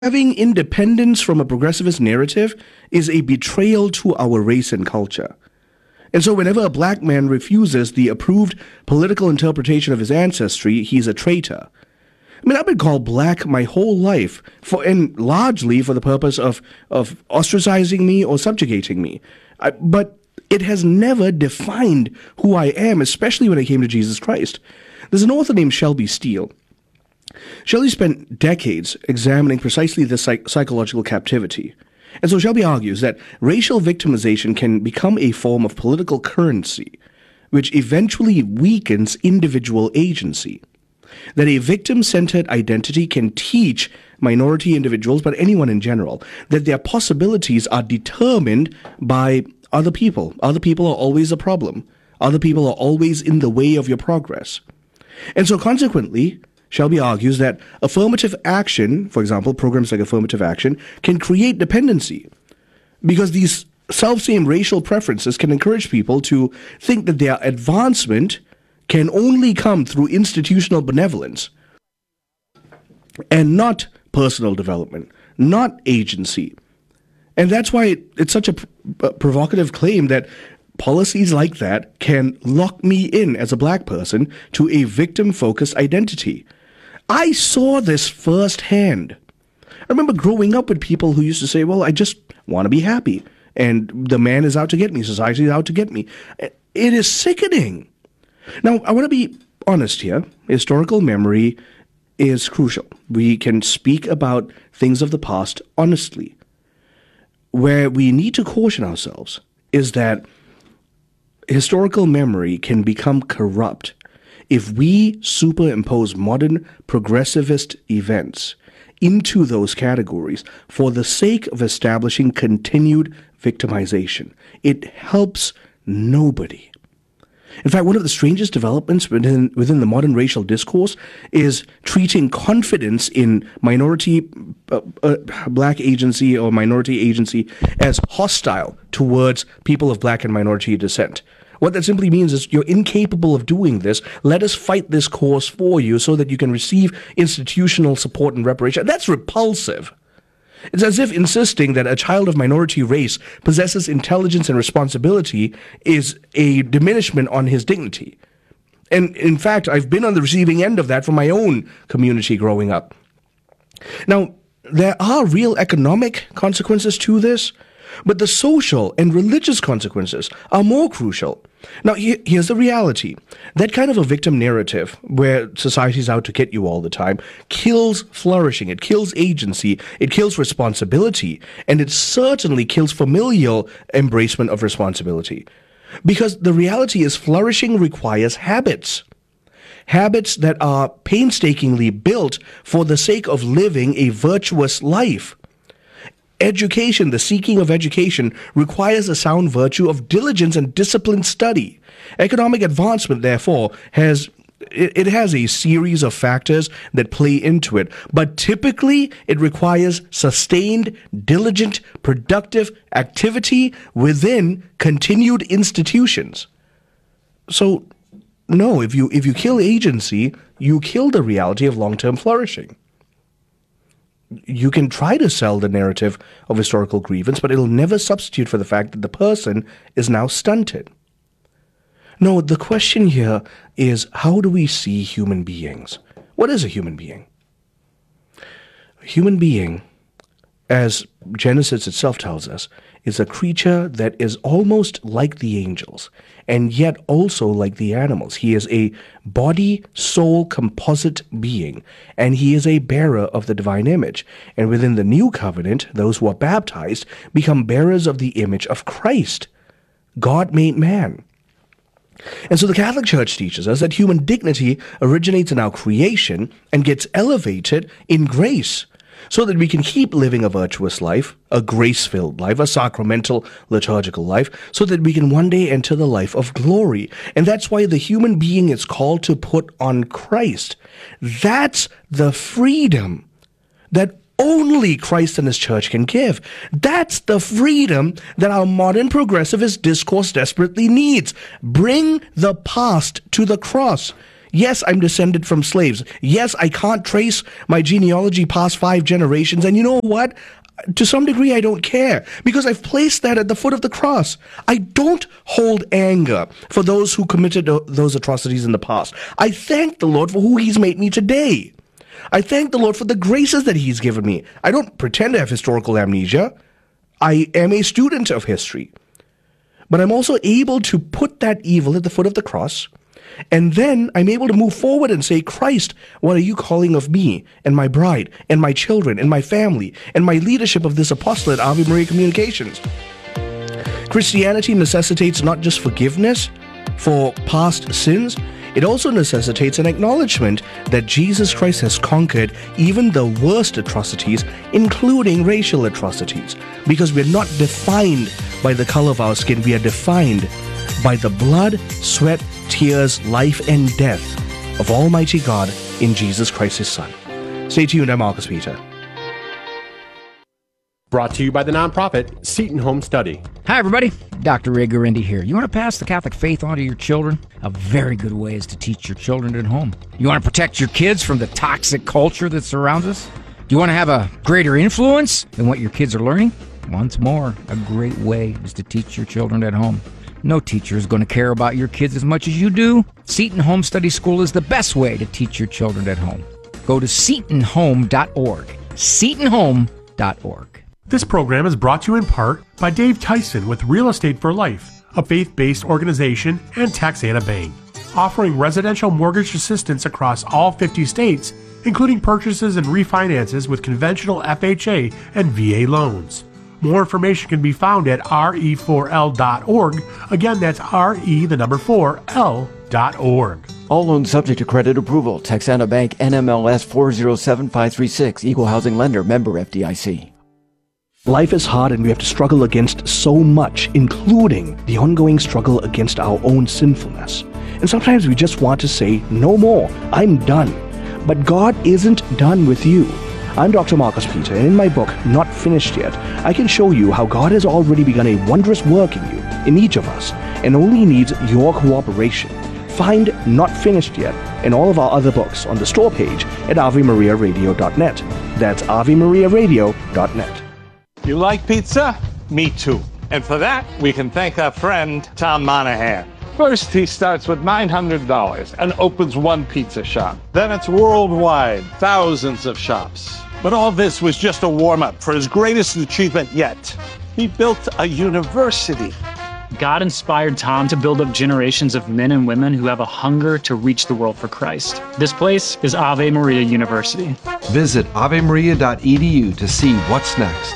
Having independence from a progressivist narrative is a betrayal to our race and culture. And so whenever a black man refuses the approved political interpretation of his ancestry, he's a traitor. I mean, I've been called black my whole life, and largely for the purpose of ostracizing me or subjugating me. But it has never defined who I am, especially when it came to Jesus Christ. There's an author named Shelby Steele. Shelby spent decades examining precisely this psychological captivity. And so Shelby argues that racial victimization can become a form of political currency, which eventually weakens individual agency. That a victim-centered identity can teach minority individuals, but anyone in general, that their possibilities are determined by other people. Other people are always a problem. Other people are always in the way of your progress. And so consequently, Shelby argues that affirmative action, for example, programs like affirmative action, can create dependency because these self-same racial preferences can encourage people to think that their advancement can only come through institutional benevolence and not personal development, not agency. And that's why it's such a provocative claim that policies like that can lock me in as a black person to a victim-focused identity. I saw this firsthand. I remember growing up with people who used to say, well, I just want to be happy, and the man is out to get me, society is out to get me. It is sickening. Now, I want to be honest here. Historical memory is crucial. We can speak about things of the past honestly. Where we need to caution ourselves is that historical memory can become corrupt if we superimpose modern progressivist events into those categories for the sake of establishing continued victimization. It helps nobody. In fact, one of the strangest developments within the modern racial discourse is treating confidence in minority black agency or minority agency as hostile towards people of black and minority descent. What that simply means is you're incapable of doing this. Let us fight this cause for you so that you can receive institutional support and reparation. That's repulsive. It's as if insisting that a child of minority race possesses intelligence and responsibility is a diminishment on his dignity. And in fact, I've been on the receiving end of that from my own community growing up. Now, there are real economic consequences to this, but the social and religious consequences are more crucial. Now, here's the reality. That kind of a victim narrative, where society's out to get you all the time, kills flourishing, it kills agency, it kills responsibility, and it certainly kills familial embracement of responsibility. Because the reality is flourishing requires habits. Habits that are painstakingly built for the sake of living a virtuous life. Education, the seeking of education, requires a sound virtue of diligence and disciplined study. Economic advancement, therefore, has a series of factors that play into it, but typically it requires sustained, diligent, productive activity within continued institutions. So, no, if you kill agency, you kill the reality of long-term flourishing. You can try to sell the narrative of historical grievance, but it'll never substitute for the fact that the person is now stunted. No, the question here is, how do we see human beings? What is a human being? A human being, as Genesis itself tells us, is a creature that is almost like the angels, and yet also like the animals. He is a body-soul composite being, and he is a bearer of the divine image. And within the new covenant, those who are baptized become bearers of the image of Christ, God made man. And so the Catholic Church teaches us that human dignity originates in our creation and gets elevated in grace, so that we can keep living a virtuous life, a grace-filled life, a sacramental, liturgical life, so that we can one day enter the life of glory. And that's why the human being is called to put on Christ. That's the freedom that only Christ and his church can give. That's the freedom that our modern progressivist discourse desperately needs. Bring the past to the cross. Yes, I'm descended from slaves. Yes, I can't trace my genealogy past 5 generations. And you know what? To some degree, I don't care because I've placed that at the foot of the cross. I don't hold anger for those who committed those atrocities in the past. I thank the Lord for who He's made me today. I thank the Lord for the graces that He's given me. I don't pretend to have historical amnesia. I am a student of history. But I'm also able to put that evil at the foot of the cross. And then I'm able to move forward and say, Christ, what are you calling of me and my bride and my children and my family and my leadership of this apostolate, Ave Maria Communications? Christianity necessitates not just forgiveness for past sins, it also necessitates an acknowledgement that Jesus Christ has conquered even the worst atrocities, including racial atrocities, because we're not defined by the color of our skin, we are defined by the blood, sweat, tears, life, and death of Almighty God in Jesus Christ, His Son. Stay tuned, I'm Marcus Peter. Brought to you by the nonprofit Seton Home Study. Hi, everybody. Dr. Ray Guarendi here. You want to pass the Catholic faith on to your children? A very good way is to teach your children at home. You want to protect your kids from the toxic culture that surrounds us? Do you want to have a greater influence than what your kids are learning? Once more, a great way is to teach your children at home. No teacher is going to care about your kids as much as you do. Seton Home Study School is the best way to teach your children at home. Go to setonhome.org. setonhome.org. This program is brought to you in part by Dave Tyson with Real Estate for Life, a faith-based organization, and Texana Bank, offering residential mortgage assistance across all 50 states, including purchases and refinances with conventional FHA and VA loans. More information can be found at re4l.org. Again, that's re4l.org. All loans subject to credit approval. Texana Bank, NMLS 407536. Equal housing lender. Member FDIC. Life is hard and we have to struggle against so much, including the ongoing struggle against our own sinfulness. And sometimes we just want to say, no more, I'm done. But God isn't done with you. I'm Dr. Marcus Peter, and in my book, Not Finished Yet, I can show you how God has already begun a wondrous work in you, in each of us, and only needs your cooperation. Find Not Finished Yet and all of our other books on the store page at AveMariaRadio.net. That's AveMariaRadio.net. You like pizza? Me too. And for that, we can thank our friend, Tom Monahan. First, he starts with $900 and opens one pizza shop. Then it's worldwide, thousands of shops. But all this was just a warm-up for his greatest achievement yet. He built a university. God inspired Tom to build up generations of men and women who have a hunger to reach the world for Christ. This place is Ave Maria University. Visit avemaria.edu to see what's next.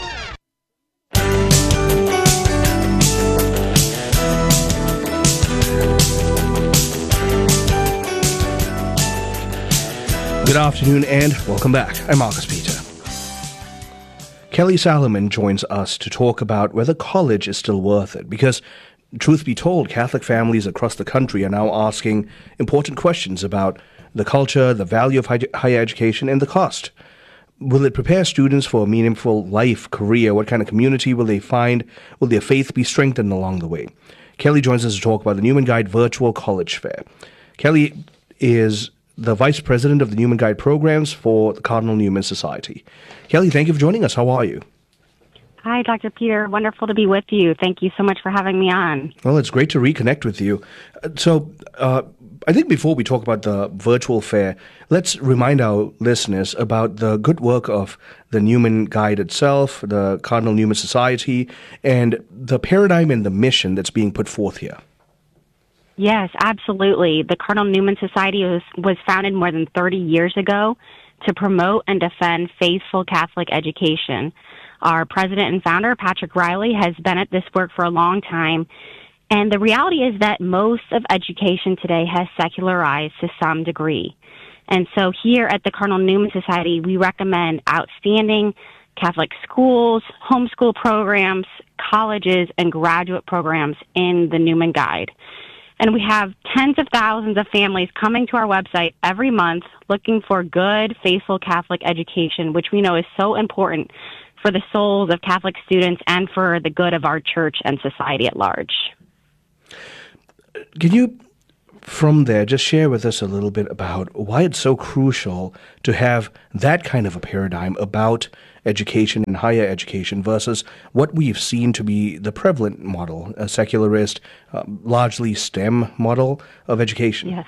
Good afternoon and welcome back. I'm Marcus Peter. Kelly Salomon joins us to talk about whether college is still worth it, because truth be told, Catholic families across the country are now asking important questions about the culture, the value of higher education, and the cost. Will it prepare students for a meaningful life, career? What kind of community will they find? Will their faith be strengthened along the way? Kelly joins us to talk about the Newman Guide Virtual College Fair. Kelly is the Vice President of the Newman Guide Programs for the Cardinal Newman Society. Kelly, thank you for joining us. How are you? Hi, Dr. Peter. Wonderful to be with you. Thank you so much for having me on. Well, it's great to reconnect with you. So, I think before we talk about the virtual fair, let's remind our listeners about the good work of the Newman Guide itself, the Cardinal Newman Society, and the paradigm and the mission that's being put forth here. Yes, absolutely. The Cardinal Newman Society was founded more than 30 years ago to promote and defend faithful Catholic education. Our president and founder, Patrick Riley, has been at this work for a long time. And the reality is that most of education today has secularized to some degree. And so here at the Cardinal Newman Society, we recommend outstanding Catholic schools, homeschool programs, colleges, and graduate programs in the Newman Guide. And we have tens of thousands of families coming to our website every month looking for good, faithful Catholic education, which we know is so important for the souls of Catholic students and for the good of our church and society at large. Can you from there, just share with us a little bit about why it's so crucial to have that kind of a paradigm about education and higher education versus what we've seen to be the prevalent model, a secularist, largely STEM model of education. Yes.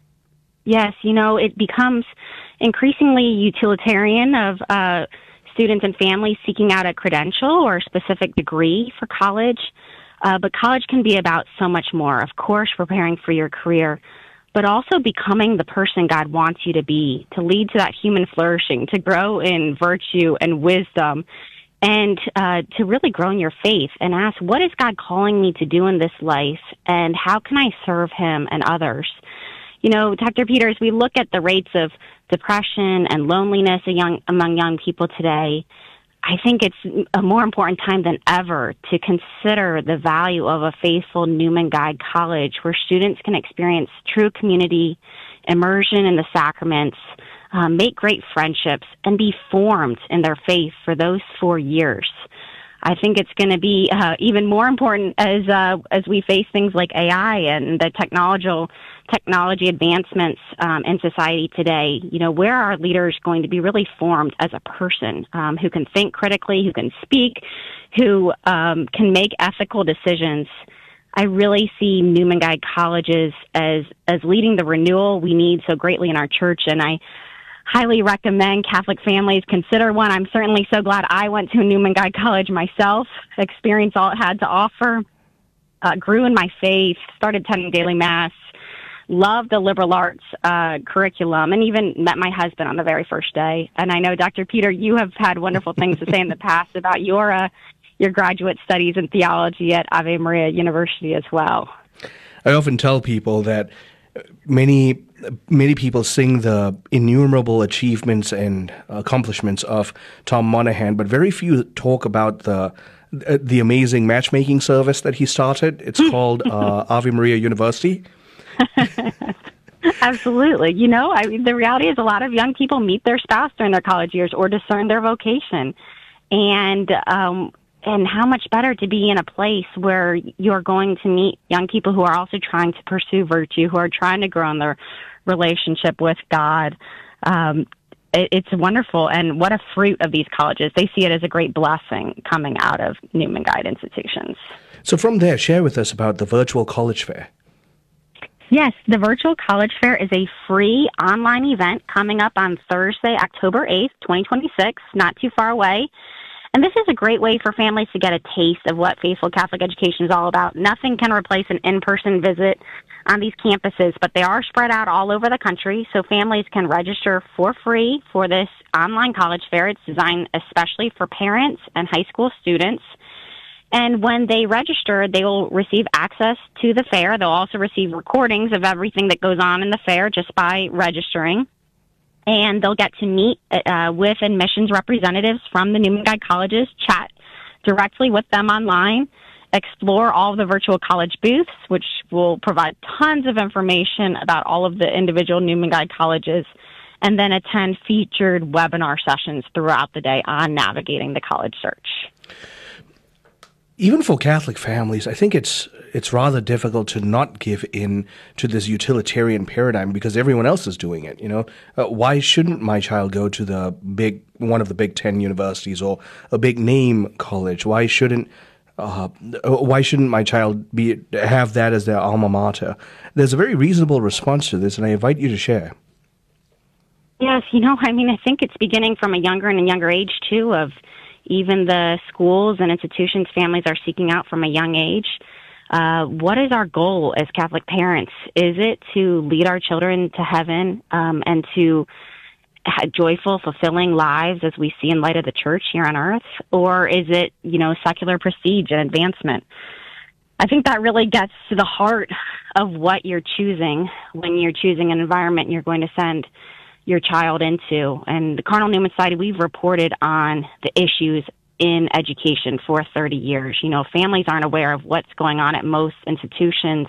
Yes, it becomes increasingly utilitarian of students and families seeking out a credential or a specific degree for college. But college can be about so much more. Of course, preparing for your career, but also becoming the person God wants you to be, to lead to that human flourishing, to grow in virtue and wisdom, and to really grow in your faith and ask, what is God calling me to do in this life, and how can I serve Him and others? Dr. Peters, we look at the rates of depression and loneliness among young people today. I think it's a more important time than ever to consider the value of a faithful Newman Guide College where students can experience true community, immersion in the sacraments, make great friendships, and be formed in their faith for those 4 years. I think it's going to be even more important as we face things like AI and the technology advancements in society today. Where are our leaders going to be really formed as a person who can think critically, who can speak, who can make ethical decisions? I really see Newman Guide colleges as leading the renewal we need so greatly in our church, and I highly recommend Catholic families consider one. I'm certainly so glad I went to a Newman Guide college myself, experienced all it had to offer, grew in my faith, started attending daily mass, loved the liberal arts curriculum, and even met my husband on the very first day. And I know, Dr. Peter, you have had wonderful things to say in the past about your graduate studies in theology at Ave Maria University as well. I often tell people that many people sing the innumerable achievements and accomplishments of Tom Monahan, but very few talk about the amazing matchmaking service that he started. It's called Ave Maria University. Absolutely. The reality is a lot of young people meet their spouse during their college years or discern their vocation. And how much better to be in a place where you're going to meet young people who are also trying to pursue virtue, who are trying to grow in their relationship with God. It's wonderful. And what a fruit of these colleges. They see it as a great blessing coming out of Newman Guide institutions. So from there, share with us about the virtual college fair. Yes, the Virtual College Fair is a free online event coming up on Thursday, October 8th, 2026, not too far away. And this is a great way for families to get a taste of what faithful Catholic education is all about. Nothing can replace an in-person visit on these campuses, but they are spread out all over the country, so families can register for free for this online college fair. It's designed especially for parents and high school students. And when they register, they will receive access to the fair. They'll also receive recordings of everything that goes on in the fair just by registering. And they'll get to meet with admissions representatives from the Newman Guide colleges, chat directly with them online, explore all of the virtual college booths, which will provide tons of information about all of the individual Newman Guide colleges, and then attend featured webinar sessions throughout the day on navigating the college search. Even for Catholic families, I think it's rather difficult to not give in to this utilitarian paradigm because everyone else is doing it. Why shouldn't my child go to one of the Big Ten universities or a big name college? Why shouldn't my child have that as their alma mater? There's a very reasonable response to this, and I invite you to share. Yes, I think it's beginning from a younger and younger age too of even the schools and institutions families are seeking out from a young age. What is our goal as Catholic parents? Is it to lead our children to heaven and to joyful, fulfilling lives as we see in light of the church here on earth? Or is it, secular prestige and advancement? I think that really gets to the heart of what you're choosing when you're choosing an environment you're going to send your child into. And the Cardinal Newman Society, we've reported on the issues in education for 30 years. Families aren't aware of what's going on at most institutions.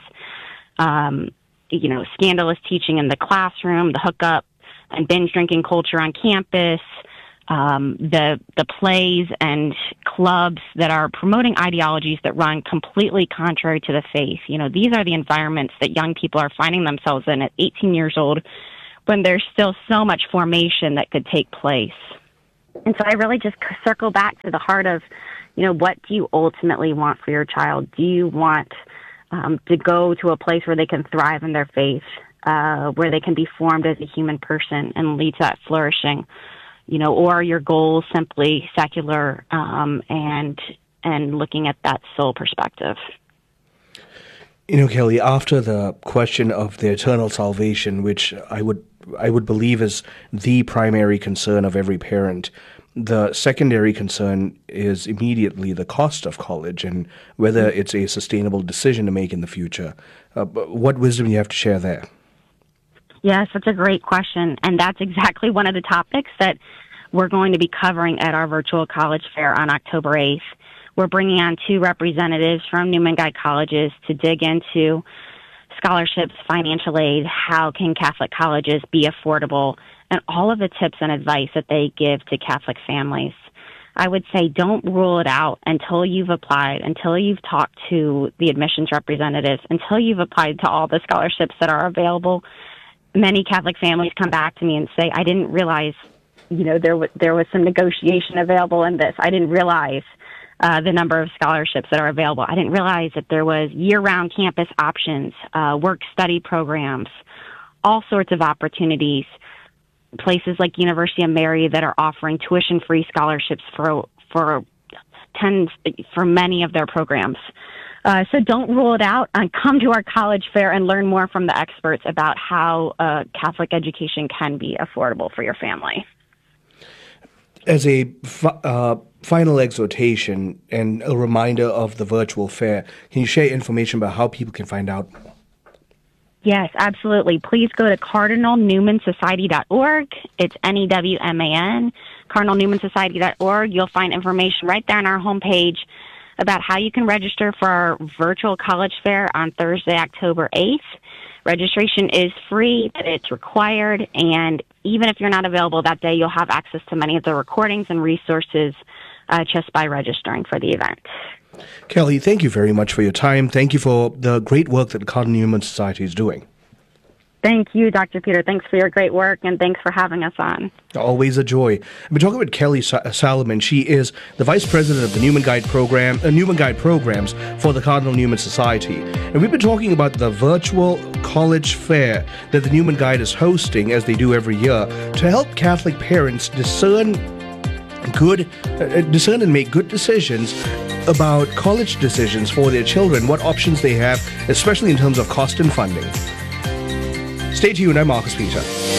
Scandalous teaching in the classroom, the hookup and binge drinking culture on campus, the plays and clubs that are promoting ideologies that run completely contrary to the faith. These are the environments that young people are finding themselves in at 18 years old, when there's still so much formation that could take place. And so I really just circle back to the heart of, what do you ultimately want for your child? Do you want to go to a place where they can thrive in their faith, where they can be formed as a human person and lead to that flourishing? Or are your goals simply secular and looking at that soul perspective? Kelly, after the question of the eternal salvation, which I would believe is the primary concern of every parent, the secondary concern is immediately the cost of college and whether it's a sustainable decision to make in the future. What wisdom do you have to share there? Yes, that's a great question, and that's exactly one of the topics that we're going to be covering at our virtual college fair on October 8th. We're bringing on 2 representatives from Newman Guide colleges to dig into scholarships, financial aid, how can Catholic colleges be affordable, and all of the tips and advice that they give to Catholic families. I would say don't rule it out until you've applied, until you've talked to the admissions representatives, until you've applied to all the scholarships that are available. Many Catholic families come back to me and say, I didn't realize, there was some negotiation available in this. I didn't realize the number of scholarships that are available. I didn't realize that there was year-round campus options, work-study programs, all sorts of opportunities. Places like University of Mary that are offering tuition-free scholarships for many of their programs. So don't rule it out, and come to our college fair and learn more from the experts about how Catholic education can be affordable for your family. As a final exhortation and a reminder of the virtual fair, can you share information about how people can find out? Yes, absolutely. Please go to cardinalnewmansociety.org. It's NEWMAN, cardinalnewmansociety.org. You'll find information right there on our homepage about how you can register for our virtual college fair on Thursday, October 8th. Registration is free, but it's required, and even if you're not available that day, you'll have access to many of the recordings and resources just by registering for the event. Kelly, thank you very much for your time. Thank you for the great work that the Cardinal Newman Society is doing. Thank you, Dr. Peter. Thanks for your great work, and thanks for having us on. Always a joy. We're talking with Kelly Salomon. She is the Vice President of the Newman Guide Programs for the Cardinal Newman Society. And we've been talking about the virtual college fair that the Newman Guide is hosting, as they do every year, to help Catholic parents discern and make good decisions about college decisions for their children, what options they have, especially in terms of cost and funding. Stay tuned. I'm Marcus Peter.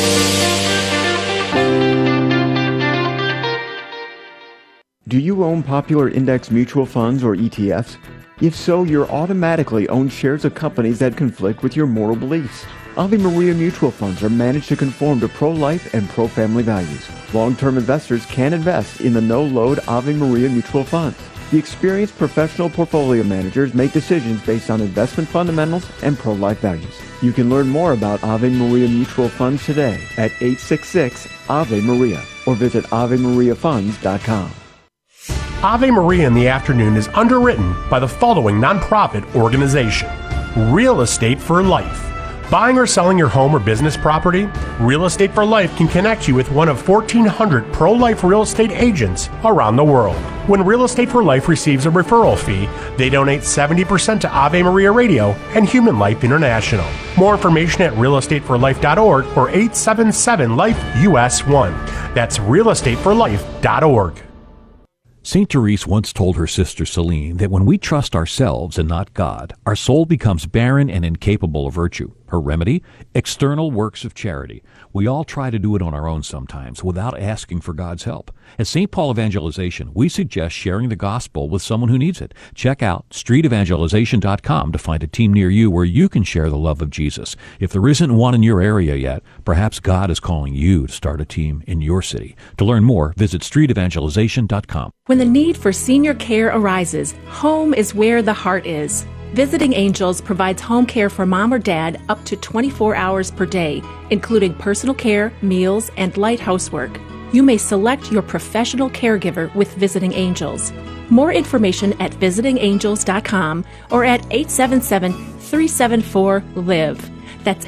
Do you own popular index mutual funds or ETFs? If so, you're automatically own shares of companies that conflict with your moral beliefs. Ave Maria mutual funds are managed to conform to pro-life and pro-family values. Long-term investors can invest in the no-load Ave Maria mutual funds. The experienced professional portfolio managers make decisions based on investment fundamentals and pro-life values. You can learn more about Ave Maria mutual funds today at 866-AVE-MARIA or visit AveMariaFunds.com. Ave Maria in the Afternoon is underwritten by the following nonprofit organization: Real Estate for Life. Buying or selling your home or business property? Real Estate for Life can connect you with one of 1,400 pro-life real estate agents around the world. When Real Estate for Life receives a referral fee, they donate 70% to Ave Maria Radio and Human Life International. More information at realestateforlife.org or 877-LIFE-US1. That's realestateforlife.org. St. Therese once told her sister Celine that when we trust ourselves and not God, our soul becomes barren and incapable of virtue. Her remedy? External works of charity. We all try to do it on our own sometimes without asking for God's help. At St. Paul Evangelization, we suggest sharing the gospel with someone who needs it. Check out streetevangelization.com to find a team near you where you can share the love of Jesus. If there isn't one in your area yet, perhaps God is calling you to start a team in your city. To learn more, visit streetevangelization.com. When the need for senior care arises, home is where the heart is. Visiting Angels provides home care for mom or dad up to 24 hours per day, including personal care, meals, and light housework. you may select your professional caregiver with Visiting Angels. More information at visitingangels.com or at 877-374-LIVE. That's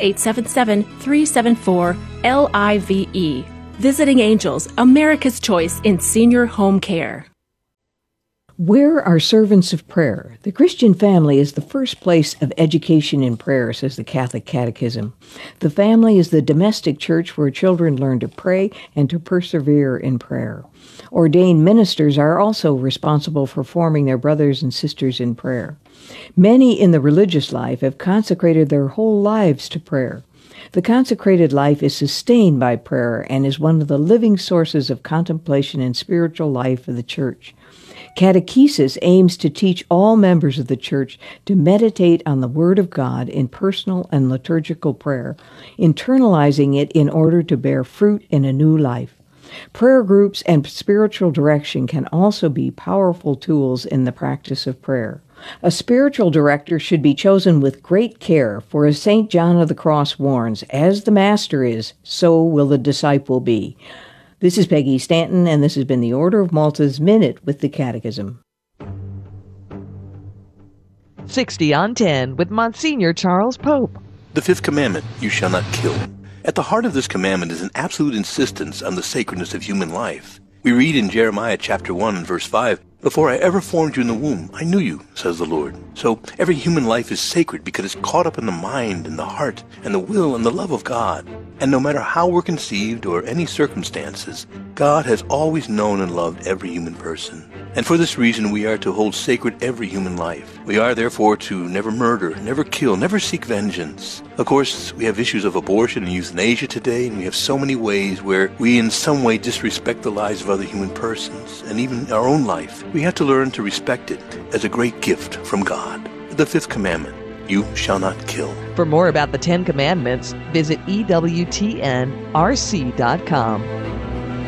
877-374-LIVE. Visiting Angels, America's choice in senior home care. Where are servants of prayer? The Christian family is the first place of education in prayer, says the Catholic Catechism. The family is the domestic church where children learn to pray and to persevere in prayer. Ordained ministers are also responsible for forming their brothers and sisters in prayer. Many in the religious life have consecrated their whole lives to prayer. The consecrated life is sustained by prayer and is one of the living sources of contemplation and spiritual life of the Church. Catechesis aims to teach all members of the Church to meditate on the Word of God in personal and liturgical prayer, internalizing it in order to bear fruit in a new life. Prayer groups and spiritual direction can also be powerful tools in the practice of prayer. A spiritual director should be chosen with great care, for as St. John of the Cross warns, as the Master is, so will the disciple be. This is Peggy Stanton, and this has been the Order of Malta's Minute with the Catechism. 60 on 10 with Monsignor Charles Pope. The fifth commandment, you shall not kill. At the heart of this commandment is an absolute insistence on the sacredness of human life. We read in Jeremiah chapter 1 and verse 5, "Before I ever formed you in the womb, I knew you, says the Lord." So every human life is sacred because it's caught up in the mind and the heart and the will and the love of God. And no matter how we're conceived or any circumstances, God has always known and loved every human person. And for this reason, we are to hold sacred every human life. We are therefore to never murder, never kill, never seek vengeance. Of course, we have issues of abortion and euthanasia today, and we have so many ways where we in some way disrespect the lives of other human persons, and even our own life. We have to learn to respect it as a great gift from God. The fifth commandment, you shall not kill. For more about the 10 Commandments, visit EWTNRC.com.